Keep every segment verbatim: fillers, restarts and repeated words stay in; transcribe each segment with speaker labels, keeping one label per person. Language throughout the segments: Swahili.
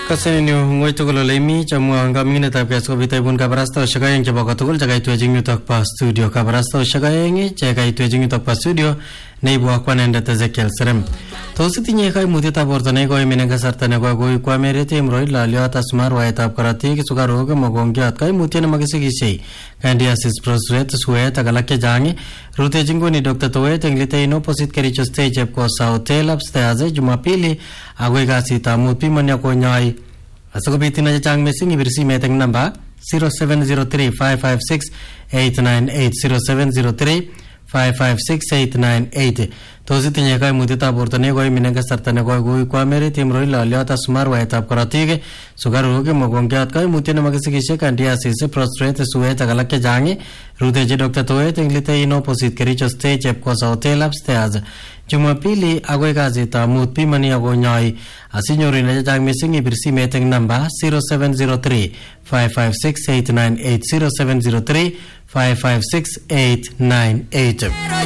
Speaker 1: Kaseni ngoi tugul ole imi chamwa anga mingine tab gas ko bitay bun kabarasta shagayen ke bako tugul jagai tu ejing yutak pa studio kabarasta shagayen jagai tu ejing yutak pa studio nei bo akwan enda Ezekiel Serem to sitinye kai mutita bortone go imenenga sartane go go kwa merete imroi lalio tasmar wa etab karati ki sugaro ge mogongyat kai mutene magisigi sei candidiasis prosret suet agalake jangi rute jingo ni Doctor Toet englite ino posit kericho stage ko sa hotel upstairs Jumapili agoi gasi tamut pimanya ko nyai asogobiti na jang messing ibirsi meteng number zero seven zero three five five six eight nine eight zero seven zero three five five six eight nine eight tosi tinye kai mutita bortone go imenenga sartane go go kwa mere timroi lalio tasmar wa etab karatige sugaru ge mogongyat kai mutene magisigi candidiasis prostate suet agalake jangi rute je Doctor Toet englite ino posit kericho stage ko sa hotel upstairs Jumapili agoi gazi tamut pimani ago nyai asinyori na jang missing ibirsi meteng number zero seven zero three five five six eight nine eight zero seven zero three five five six eight nine eight.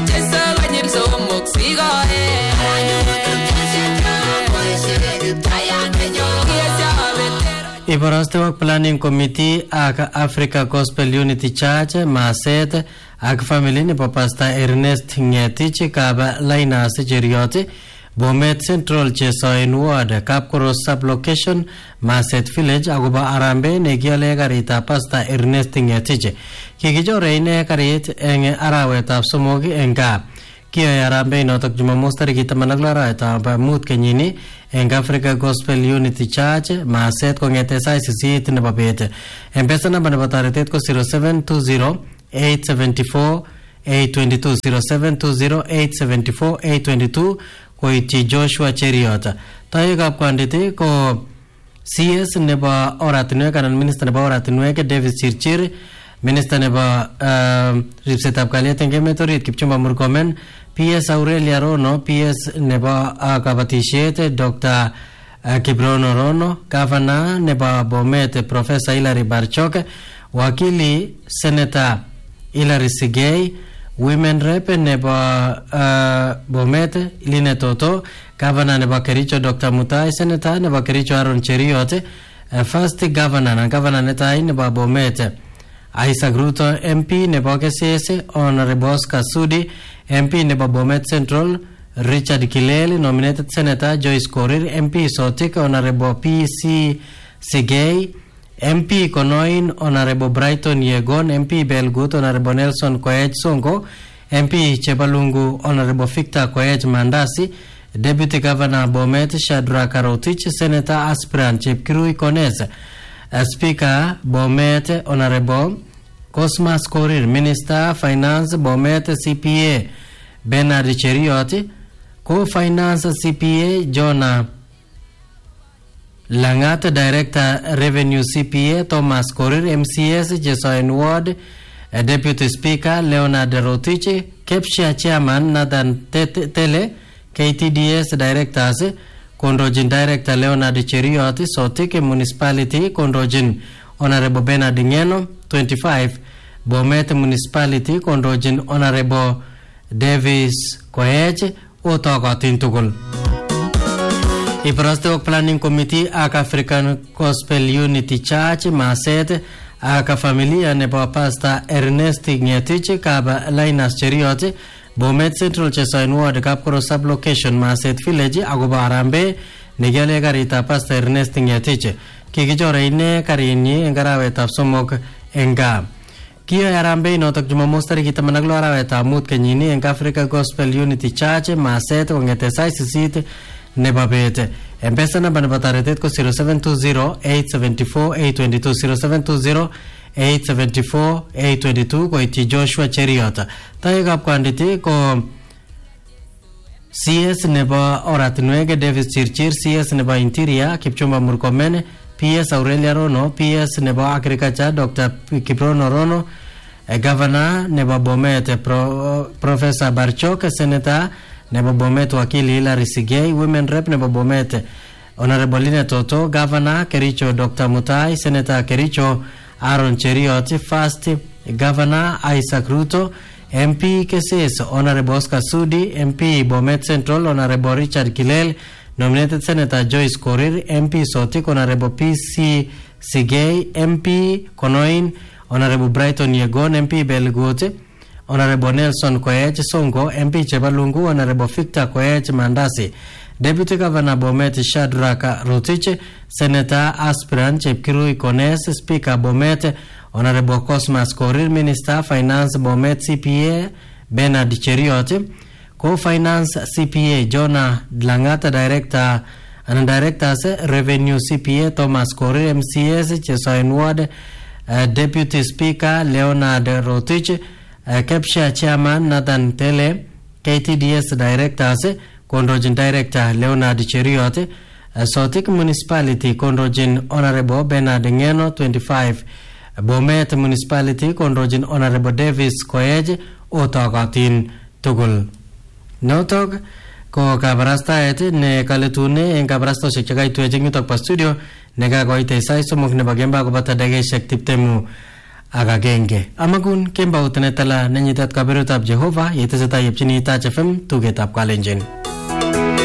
Speaker 1: Ibaraste Work Planning Committee ag Africa Gospel Unity Church Maset ag family ni papasta Ernest Ngetich kaba laina se jeriote Bomet Central Chesoin Ward Kapkoro Sublocation Maset Village agoba arambe negiale garita pasta Ernest Ngetich kikijore ine karit eng arawet ab somogi enga Kia arambe notok Jumamos tariki tamanaglara eta ba mut kenyini eng Africa Gospel Unity Church Maset kongete sai sisit ne babete empesa namba ne bataretet ko zero seven two zero eight seven four eight two two zero seven two zero eight seven four eight two two ko iti Joshua Cheriota tayo kap kwandite ko C S ne ba oratnwe kanan minister ne ba oratnwe ke David Chirchir minister ne ba ripsetab kaliet enge metorit Kipchumba Murkomen P S Aurelia Rono P S ne ba akabatishet Doctor Kibrono Rono Governor ne ba Bomet Professor Hilary Barchok wakili Senator Hilary Sigei Women Rep ne ba uh, Bomet Line Toto Governor ne ba Kericho Doctor Mutai Senator ne ba Kericho Aaron Cheriote uh, First Governor na Governor ne tai ne ba Bomet Isaac Ruto M P ne ba K C S Honorable Oscar Sudi M P ne ba Bomet Central Richard Kilele nominated Senator Joyce Korir M P Sotik Honorable P C Sigei M P Konoin Honorable Brighton Yegon M P Belgut Honorable Nelson Koech Songo M P Chebalungu Honorable Victor Koech Mandasi Deputy Governor Bomet Shadrack Karotich Senator Aspirant Chepkirui Konez Speaker Bomet Honorable Cosmas Korir Minister Finance Bomet C P A Bernard Cherioti Co-Finance C P A Jonah Langat Director Revenue C P A Thomas Korir M C S Jesoin Ward Deputy Speaker Leonard Rotici Kepsia Chairman Nathan Tele K T D S Directors Kondrojin Director Leonard Cherioti Sotik Municipality Kondrojin Honorable Bernard Ngeno twenty-five Bomet Municipality Kondrojin Honorable Davis Koech Otoka Tintugul Ipraste Work Planning Committee aka African Gospel Unity Church Maset aka familia ne Pastor Ernest Ngetich kaba Linus Cheriote Bomet Central Chesoin Ward Kapkoro Sublocation Maset Village agoba arambe negale garita Pastor Ernest Ngetich kikijore ine karini engarawet ab somok enga Kia arambe notok Jumamos tariki tamanaglo arawet ab mut kenyini eng Africa Gospel Unity Church Maset kongete sai sisit ne babete empesa namba ne bataretet ko zero seven two zero eight seven four eight two two zero seven two zero eight seven four eight two two ko iti Joshua Cheriota tayo kap kwanditi ko C S ne ba oratnwege David Chirchir C S ne ba Interior Kipchumba Murkomen P S Aurelia Rono P S ne ba Agriculture Doctor Kibrono Rono Governor ne ba Bomet Pro, Professor Barchok Senator ne ba Bomet wakili Hilary Sigei Women Rep ne ba Bomet Honorable Line Toto Governor Kericho Doctor Mutai Senator Kericho Aaron Cherioti First Governor Isaac Ruto M P K C S Honorable Oscar Sudi M P Bomet Central Honorable Richard Kilel Nominated Senator Joyce Korir, M P Sotik, Honorable P C Sigei, M P Konoin, Honorable Brighton Yegon, M P Belgote, Honorable Nelson Koech Songo, M P Chebalungu, Honorable Victor Koech Mandasi, Deputy Governor Bomet Shadraka Rotich, Senator Aspirant Chepkirui Kones, Speaker Bomet, Honorable Cosmas Korir, Minister Finance Bomet C P A Bernard Cheriote, Co-Finance C P A Jonah Dlangata, Director and Directors Revenue C P A Thomas Korir, M C S Chesoin Ward, uh, Deputy Speaker Leonard Rotich, uh, Capture Chairman Nathan Tele, K T D S Directors Kondrojin Director Leonard Cheriote, uh, Sotik Municipality Kondrojin Honorable Bernard Ngeno twenty-five, Bomet Municipality Kondrojin Honorable Davis Koech Otogatin Tugul. Notok ko kabarastaet ne kaletune en kabarastoshek chekaitu echeng yutok pa studio nekakoite sait somok nebo kemboi kobata dakikaishek tiptemu ak agenge. Amagun kembout netala nenyitat kaberutab Jehova yetesetai yepchini Taach F M tugetab Kalenjin.